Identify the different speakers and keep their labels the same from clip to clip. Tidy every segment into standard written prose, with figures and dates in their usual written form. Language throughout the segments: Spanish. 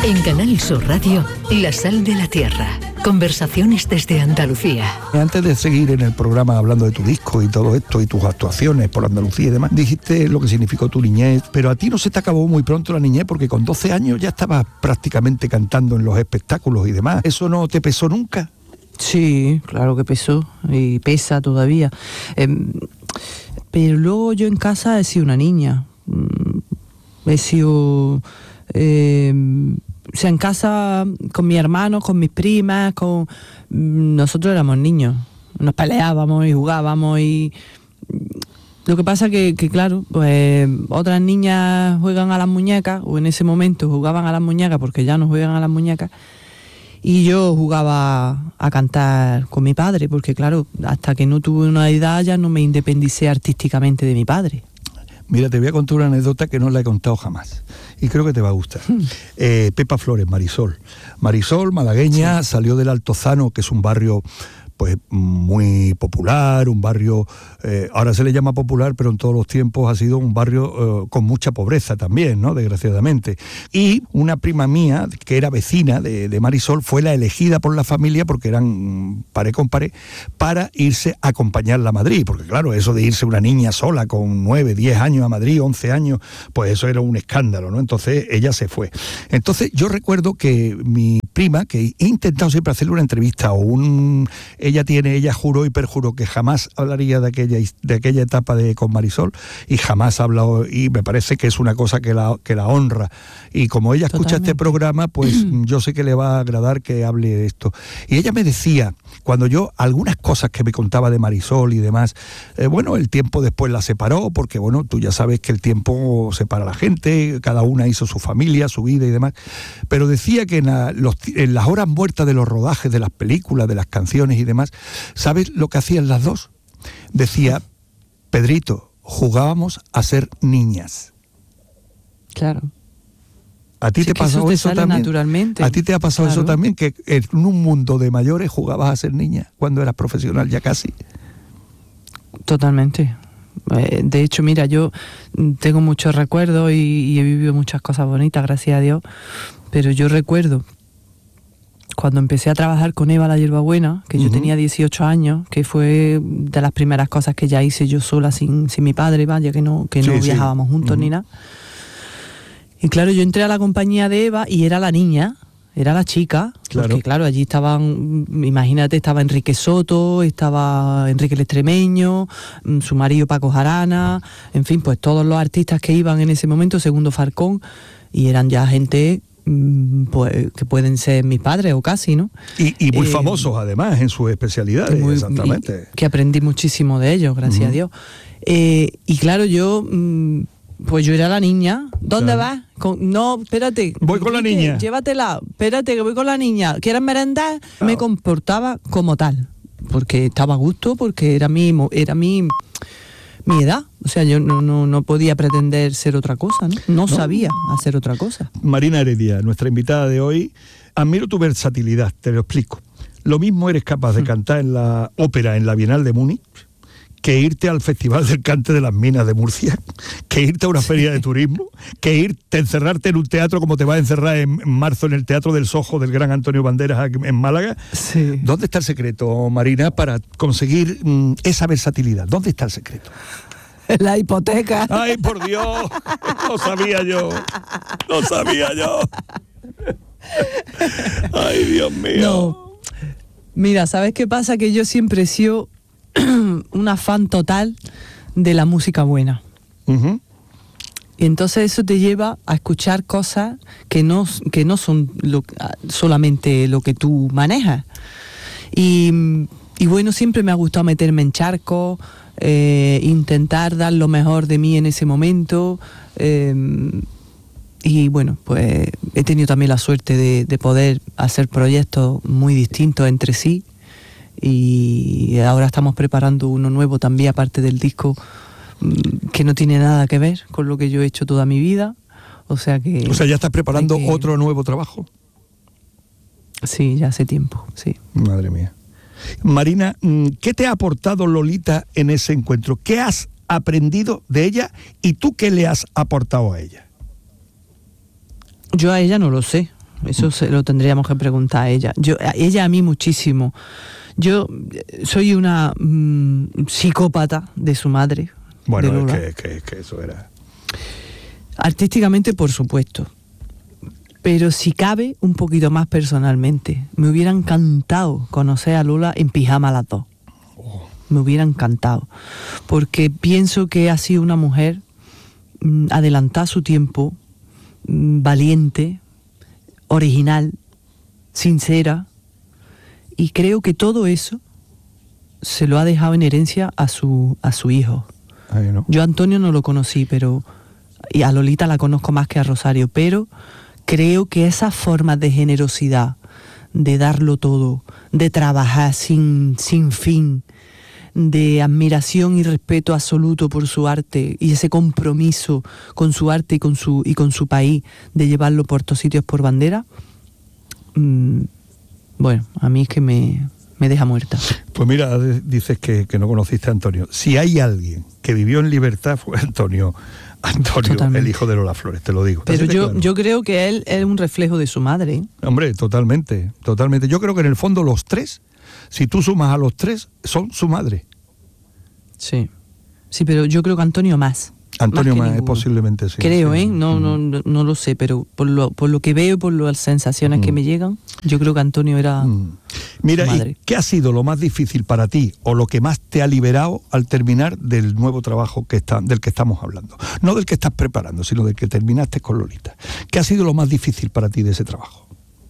Speaker 1: En Canal Sur Radio, La Sal de la Tierra. Conversaciones desde Andalucía.
Speaker 2: Antes de seguir en el programa hablando de tu disco y todo esto y tus actuaciones por Andalucía y demás, dijiste lo que significó tu niñez, pero a ti no se te acabó muy pronto la niñez porque con 12 años ya estabas prácticamente cantando en los espectáculos y demás. ¿Eso no te pesó nunca?
Speaker 3: Sí, claro que pesó y pesa todavía. Pero luego yo en casa he sido una niña. He sido... o sea, en casa con mis hermanos, con mis primas, nosotros éramos niños, nos peleábamos y jugábamos y lo que pasa que claro, pues otras niñas juegan a las muñecas, o en ese momento jugaban a las muñecas porque ya no juegan a las muñecas, y yo jugaba a cantar con mi padre, porque claro, hasta que no tuve una edad ya no me independicé artísticamente de mi padre.
Speaker 2: Mira, te voy a contar una anécdota que no la he contado jamás y creo que te va a gustar. Pepa Flores, Marisol, malagueña, sí. Salió del Altozano, que es un barrio pues muy popular, un barrio, ahora se le llama popular, pero en todos los tiempos ha sido un barrio con mucha pobreza también, ¿no? Desgraciadamente. Y una prima mía, que era vecina de Marisol, fue la elegida por la familia, porque eran paré con paré, para irse a acompañarla a Madrid, porque claro, eso de irse una niña sola con 9, 10 años a Madrid, 11 años, pues eso era un escándalo, ¿no? Entonces ella se fue. Entonces yo recuerdo que mi prima, que he intentado siempre hacerle una entrevista ella juró y perjuró que jamás hablaría de aquella etapa con Marisol, y jamás ha hablado, y me parece que es una cosa que la honra, y como ella escucha este programa, pues yo sé que le va a agradar que hable de esto. Y ella me decía, cuando yo, algunas cosas que me contaba de Marisol y demás, bueno, el tiempo después la separó, porque bueno, tú ya sabes que el tiempo separa a la gente, cada una hizo su familia, su vida y demás, pero decía que en las horas muertas de los rodajes de las películas, de las canciones y demás, ¿sabes lo que hacían las dos? Decía, Pedrito, jugábamos a ser niñas.
Speaker 3: Claro.
Speaker 2: ¿A ti te pasó eso también?
Speaker 3: Naturalmente.
Speaker 2: ¿A ti te ha pasado eso también? Que en un mundo de mayores jugabas a ser niña cuando eras profesional ya casi.
Speaker 3: Totalmente. De hecho, mira, yo tengo muchos recuerdos y he vivido muchas cosas bonitas, gracias a Dios, pero yo recuerdo cuando empecé a trabajar con Eva la Hierbabuena, que yo tenía 18 años, que fue de las primeras cosas que ya hice yo sola sin mi padre, vaya, que no viajábamos juntos ni nada. Y claro, yo entré a la compañía de Eva y era la niña, era la chica, claro. Porque claro, allí estaban, imagínate, estaba Enrique Soto, estaba Enrique el Extremeño, su marido Paco Jarana, en fin, pues todos los artistas que iban en ese momento, Segundo Falcón, y eran ya gente pues que pueden ser mis padres o casi, ¿no?
Speaker 2: Y muy famosos además en sus especialidades, exactamente.
Speaker 3: Que aprendí muchísimo de ellos, gracias a Dios. Y claro, yo... pues yo era la niña. ¿Dónde vas? No, espérate.
Speaker 2: Voy con la niña.
Speaker 3: Llévatela. Espérate, que voy con la niña. ¿Quieres merendar? Claro. Me comportaba como tal. Porque estaba a gusto, porque era mi edad. O sea, yo no podía pretender ser otra cosa, ¿no? No sabía hacer otra cosa.
Speaker 2: Marina Heredia, nuestra invitada de hoy. Admiro tu versatilidad, te lo explico. Lo mismo eres capaz de cantar en la ópera en la Bienal de Múnich, que irte al Festival del Cante de las Minas de Murcia, que irte a una feria de turismo, que encerrarte en un teatro como te vas a encerrar en marzo en el Teatro del Sojo del gran Antonio Banderas en Málaga. Sí. ¿Dónde está el secreto, Marina, para conseguir esa versatilidad? ¿Dónde está el secreto?
Speaker 3: La hipoteca.
Speaker 2: ¡Ay, por Dios! Lo sabía yo. ¡Ay, Dios mío!
Speaker 3: No. Mira, ¿sabes qué pasa? Que yo siempre he sido una fan total de la música buena. Y entonces eso te lleva a escuchar cosas que no son solamente lo que tú manejas. Y bueno, siempre me ha gustado meterme en charcos, intentar dar lo mejor de mí en ese momento. Y bueno, pues he tenido también la suerte de poder hacer proyectos muy distintos entre sí. Y ahora estamos preparando uno nuevo también, aparte del disco, que no tiene nada que ver con lo que yo he hecho toda mi vida. O sea, ¿ya
Speaker 2: estás preparando otro nuevo trabajo?
Speaker 3: Sí, ya hace tiempo, sí.
Speaker 2: Madre mía. Marina, ¿qué te ha aportado Lolita en ese encuentro? ¿Qué has aprendido de ella y tú qué le has aportado a ella?
Speaker 3: Yo a ella no lo sé. Eso se lo tendríamos que preguntar a ella. Ella a mí muchísimo. Yo soy una psicópata de su madre.
Speaker 2: Bueno,
Speaker 3: de Lola.
Speaker 2: es que eso era...
Speaker 3: Artísticamente, por supuesto. Pero si cabe, un poquito más personalmente. Me hubiera encantado conocer a Lola en pijama las dos. Me hubiera encantado. Porque pienso que ha sido una mujer adelantada a su tiempo, valiente, original, sincera. Y creo que todo eso se lo ha dejado en herencia a su hijo.
Speaker 2: Ay, ¿no?
Speaker 3: Yo a Antonio no lo conocí, y a Lolita la conozco más que a Rosario, pero creo que esas formas de generosidad, de darlo todo, de trabajar sin fin, de admiración y respeto absoluto por su arte y ese compromiso con su arte y con su país, de llevarlo por todos sitios por bandera, bueno, a mí es que me deja muerta.
Speaker 2: Pues mira, dices que no conociste a Antonio. Si hay alguien que vivió en libertad fue Antonio,
Speaker 3: Totalmente.
Speaker 2: el hijo de Lola Flores, te lo digo.
Speaker 3: Pero
Speaker 2: Claro.
Speaker 3: yo creo que él es un reflejo de su madre, ¿eh?
Speaker 2: Hombre, totalmente. Yo creo que en el fondo los tres, si tú sumas a los tres, son su madre.
Speaker 3: Sí. Sí, pero yo creo que Antonio más.
Speaker 2: Antonio más,
Speaker 3: ninguno.
Speaker 2: posiblemente sí.
Speaker 3: Creo,
Speaker 2: sí.
Speaker 3: No lo sé, pero por lo que veo y por las sensaciones que me llegan, yo creo que Antonio era
Speaker 2: Mira,
Speaker 3: su madre.
Speaker 2: ¿y qué ha sido lo más difícil para ti o lo que más te ha liberado al terminar del nuevo trabajo del que estamos hablando? No del que estás preparando, sino del que terminaste con Lolita. ¿Qué ha sido lo más difícil para ti de ese trabajo?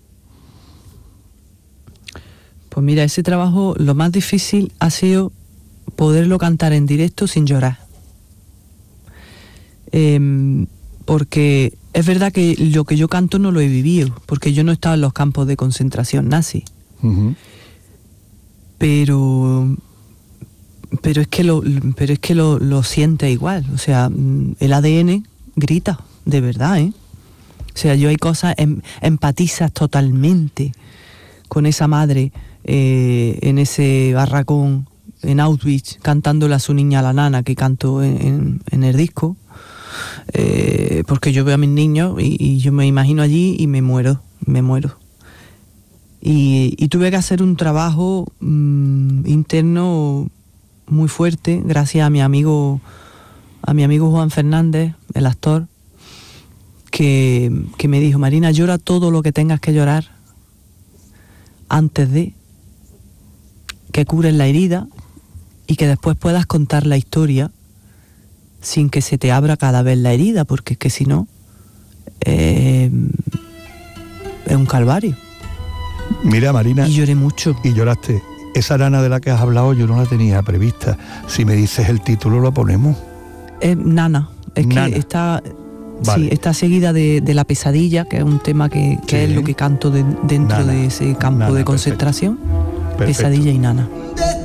Speaker 3: Pues mira, ese trabajo, lo más difícil ha sido poderlo cantar en directo sin llorar. Porque es verdad que lo que yo canto no lo he vivido, porque yo no he estado en los campos de concentración nazi.
Speaker 2: Uh-huh.
Speaker 3: Pero es que lo siente igual. O sea, el ADN grita, de verdad, ¿eh? O sea, yo hay cosas, empatizas totalmente con esa madre en ese barracón en Auschwitz, cantándole a su niña, la nana, que canto en el disco. Porque yo veo a mis niños y yo me imagino allí y me muero. Y tuve que hacer un trabajo interno muy fuerte, gracias a mi amigo Juan Fernández, el actor, que me dijo: Marina, llora todo lo que tengas que llorar antes de que cures la herida y que después puedas contar la historia sin que se te abra cada vez la herida, porque es que si no es un calvario.
Speaker 2: Mira, Marina,
Speaker 3: Y lloré mucho.
Speaker 2: y lloraste. Esa nana de la que has hablado yo no la tenía prevista. Si me dices el título lo ponemos.
Speaker 3: Nana, es
Speaker 2: Nana.
Speaker 3: que está,
Speaker 2: Vale.
Speaker 3: sí, está seguida de La pesadilla, que es un tema que
Speaker 2: Sí.
Speaker 3: es lo que canto dentro
Speaker 2: Nana.
Speaker 3: de ese campo
Speaker 2: Nana,
Speaker 3: de
Speaker 2: perfecto.
Speaker 3: concentración.
Speaker 2: Perfecto.
Speaker 3: Pesadilla y Nana.